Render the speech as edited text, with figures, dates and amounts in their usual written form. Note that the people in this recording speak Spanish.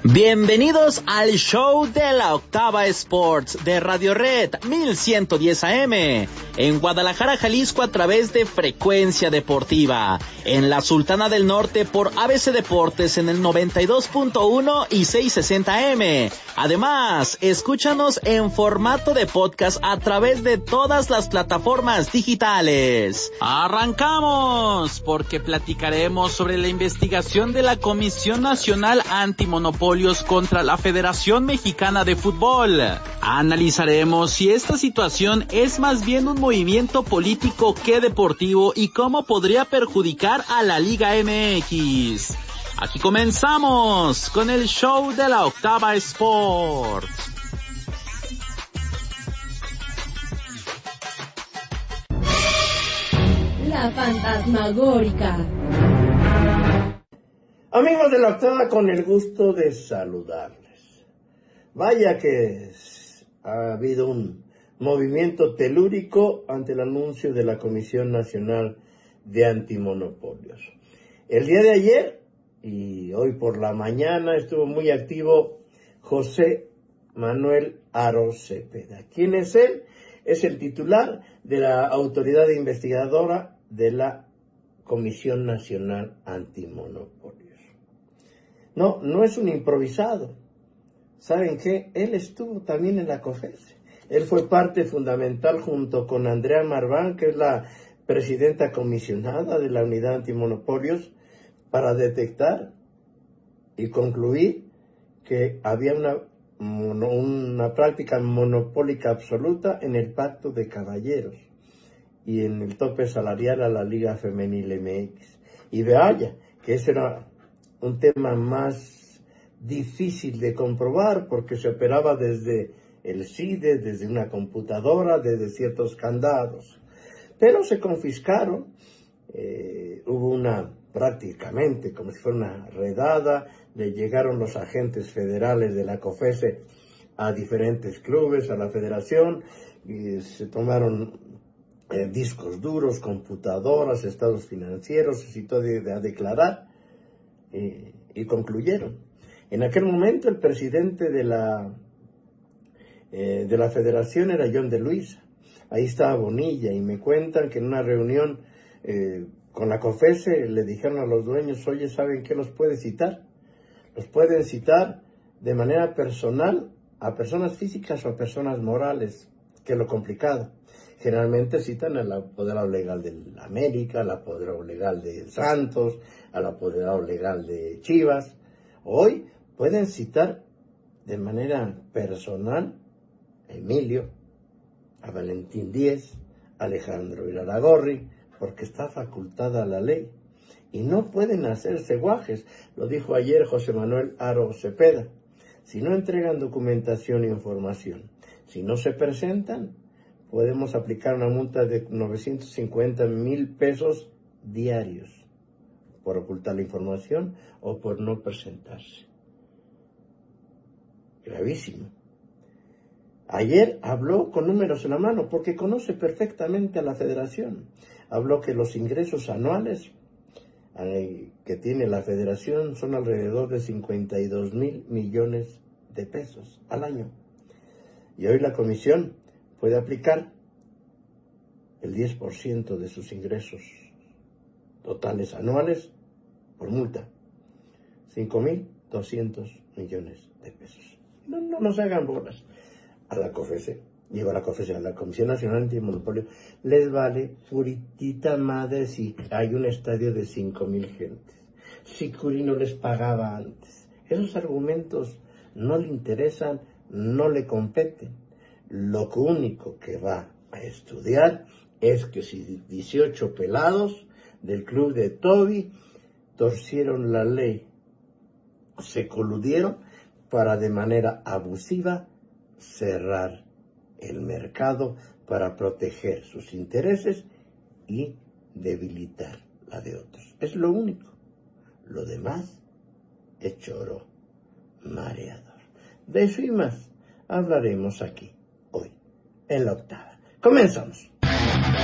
Bienvenidos al show de la Octava Sports de Radio Red 1110 AM en Guadalajara, Jalisco, a través de Frecuencia Deportiva, en la Sultana del Norte por ABC Deportes en el 92.1 y 660 AM. Además, escúchanos en formato de podcast a través de todas las plataformas digitales. Arrancamos, porque platicaremos sobre la investigación de la Comisión Nacional Antimonopolio contra la Federación Mexicana de Fútbol. Analizaremos si esta situación es más bien un movimiento político que deportivo y cómo podría perjudicar a la Liga MX. Aquí comenzamos con el show de la Octava Sports. La fantasmagórica. Amigos de la Octava, con el gusto de saludarles. Vaya que ha habido un movimiento telúrico ante el anuncio de la Comisión Nacional de Antimonopolios. El día de ayer y hoy por la mañana estuvo muy activo José Manuel Aro Cepeda. ¿Quién es él? Es el titular de la autoridad investigadora de la Comisión Nacional Antimonopolios. No es un improvisado. ¿Saben qué? Él estuvo también en la COFESE. Él fue parte fundamental junto con Andrea Marván, que es la presidenta comisionada de la Unidad Antimonopolios, para detectar y concluir que había una práctica monopólica absoluta en el Pacto de Caballeros y en el tope salarial a la Liga Femenil MX. Y vaya, que ese era un tema más difícil de comprobar porque se operaba desde el CIDE, desde una computadora, desde ciertos candados. Pero se confiscaron, hubo prácticamente como si fuera una redada, le llegaron los agentes federales de la COFESE a diferentes clubes, a la federación, y se tomaron discos duros, computadoras, estados financieros, se citó a declarar. Y concluyeron. En aquel momento el presidente de la federación era John de Luisa. Ahí estaba Bonilla y me cuentan que en una reunión con la COFESE le dijeron a los dueños: oye, ¿saben qué los puede citar? Los pueden citar de manera personal a personas físicas o a personas morales, que es lo complicado. Generalmente citan al apoderado legal de América, al apoderado legal de Santos, al apoderado legal de Chivas. Hoy pueden citar de manera personal a Emilio, a Valentín Díez, a Alejandro Iraragorri, porque está facultada la ley. Y no pueden hacerse guajes, lo dijo ayer José Manuel Aro Cepeda. Si no entregan documentación e información, si no se presentan, podemos aplicar una multa de 950,000 pesos diarios por ocultar la información o por no presentarse. Gravísimo. Ayer habló con números en la mano porque conoce perfectamente a la federación. Habló que los ingresos anuales que tiene la federación son alrededor de 52,000 millones de pesos al año. Y hoy la comisión puede aplicar el 10% de sus ingresos totales anuales por multa, 5,200 millones de pesos. No nos hagan bolas. A la COFESE, a la Comisión Nacional Antimonopolio, les vale puritita madre si hay un estadio de 5,000 gentes, si Curi no les pagaba antes. Esos argumentos no le interesan, no le competen. Lo único que va a estudiar es que si 18 pelados del club de Toby torcieron la ley, se coludieron para de manera abusiva cerrar el mercado para proteger sus intereses y debilitar la de otros. Es lo único. Lo demás es choro mareador. De eso y más hablaremos aquí hoy en la Octava. Comenzamos.